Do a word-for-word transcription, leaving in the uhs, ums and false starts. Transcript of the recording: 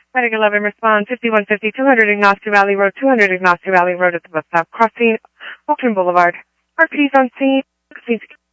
Heading eleven, respond fifty-one fifty, two hundred Ignacio Valley Road, two hundred Ignacio Valley Road at the bus stop, crossing Walton Boulevard. R P D's on scene.